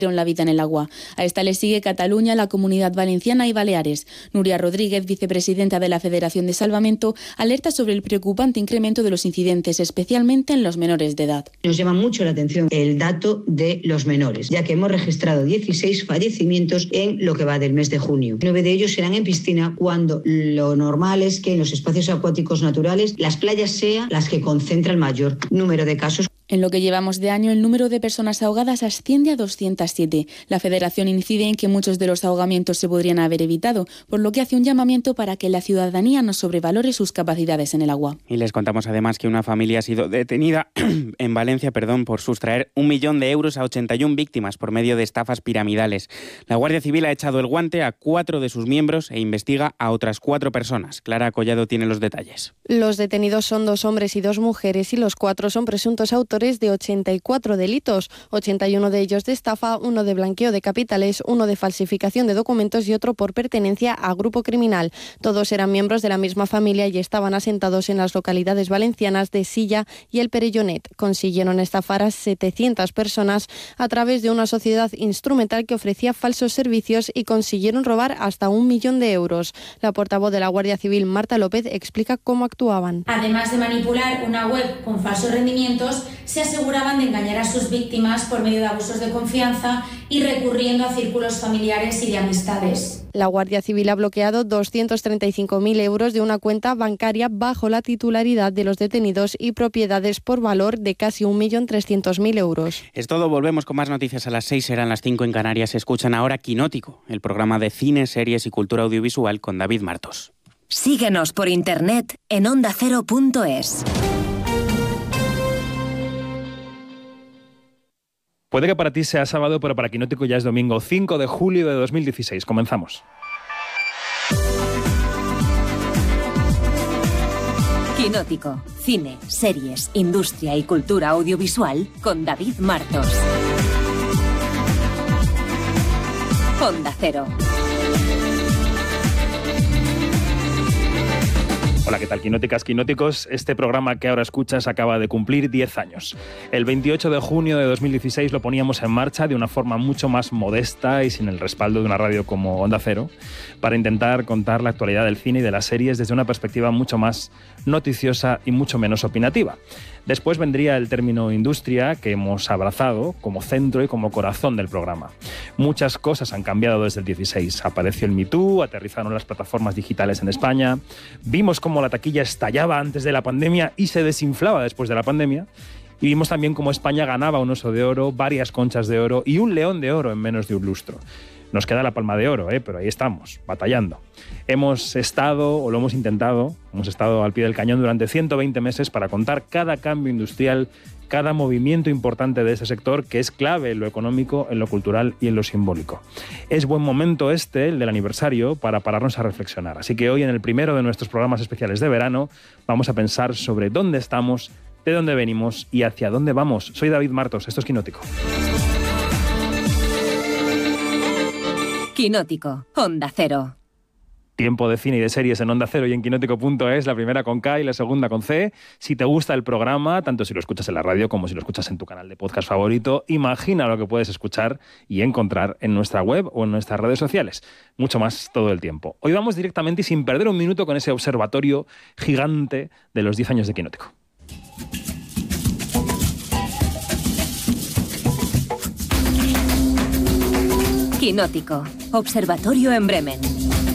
la vida en el agua. A esta le sigue Cataluña, la Comunidad Valenciana y Baleares. Nuria Rodríguez, vicepresidenta de la Federación de Salvamento, alerta sobre el preocupante incremento de los incidentes, especialmente en los menores de edad. Nos llama mucho la atención el dato de los menores, ya que hemos registrado 16 fallecimientos en lo que va del mes de junio. 9 de ellos serán en piscina, cuando lo normal es que en los espacios acuáticos naturales las playas sean las que concentran el mayor número de casos. En lo que llevamos de año, el número de personas ahogadas asciende a 207. La Federación incide en que muchos de los ahogamientos se podrían haber evitado, por lo que hace un llamamiento para que la ciudadanía no sobrevalore sus capacidades en el agua. Y les contamos además que una familia ha sido detenida en Valencia, por sustraer 1 millón de euros a 81 víctimas por medio de estafas piramidales. La Guardia Civil ha echado el guante a 4 de sus miembros e investiga a otras 4 personas. Clara Collado tiene los detalles. Los detenidos son 2 hombres y 2 mujeres y los 4 son presuntos autores de 84 delitos, 81 de ellos de estafa, 1 de blanqueo de capitales, 1 de falsificación de documentos y otro por pertenencia a grupo criminal. Todos eran miembros de la misma familia y estaban asentados en las localidades valencianas de Silla y El Perellonet. Consiguieron estafar a 700 personas a través de una sociedad instrumental que ofrecía falsos servicios y consiguieron robar hasta 1 millón de euros. La portavoz de la Guardia Civil, Marta López, explica cómo actuaban. Además de manipular una web con falsos rendimientos, se aseguraban de engañar a sus víctimas por medio de abusos de confianza y recurriendo a círculos familiares y de amistades. La Guardia Civil ha bloqueado 235.000 euros de una cuenta bancaria bajo la titularidad de los detenidos y propiedades por valor de casi 1.300.000 euros. Es todo, volvemos con más noticias a las 6, serán las 5 en Canarias. Escuchan ahora Quinótico, el programa de cine, series y cultura audiovisual con David Martos. Síguenos por internet en ondacero.es. Puede que para ti sea sábado, pero para Quinótico ya es domingo 5 de julio de 2016. Comenzamos. Quinótico, cine, series, industria y cultura audiovisual con David Martos. Onda Cero. Hola, ¿qué tal, quinóticas, quinóticos? Este programa que ahora escuchas acaba de cumplir 10 años. El 28 de junio de 2016 lo poníamos en marcha de una forma mucho más modesta y sin el respaldo de una radio como Onda Cero, para intentar contar la actualidad del cine y de las series desde una perspectiva mucho más noticiosa y mucho menos opinativa. Después vendría el término industria, que hemos abrazado como centro y como corazón del programa. Muchas cosas han cambiado desde el 16. Apareció el Me Too, aterrizaron las plataformas digitales en España, vimos cómo la taquilla estallaba antes de la pandemia y se desinflaba después de la pandemia, y vimos también cómo España ganaba un Oso de Oro, varias Conchas de Oro y un León de Oro en menos de un lustro. Nos queda la Palma de Oro, pero ahí estamos, batallando. Hemos estado, o lo hemos intentado, hemos estado al pie del cañón durante 120 meses para contar cada cambio industrial, cada movimiento importante de ese sector, que es clave en lo económico, en lo cultural y en lo simbólico. Es buen momento el del aniversario, para pararnos a reflexionar. Así que hoy, en el primero de nuestros programas especiales de verano, vamos a pensar sobre dónde estamos, de dónde venimos y hacia dónde vamos. Soy David Martos, esto es Quinótico. Quinótico, Onda Cero. Tiempo de cine y de series en Onda Cero y en Quinótico.es, la primera con K y la segunda con C. Si te gusta el programa, tanto si lo escuchas en la radio como si lo escuchas en tu canal de podcast favorito, imagina lo que puedes escuchar y encontrar en nuestra web o en nuestras redes sociales. Mucho más todo el tiempo. Hoy vamos directamente y sin perder un minuto con ese observatorio gigante de los 10 años de Quinótico. Quinótico, observatorio en Bremen.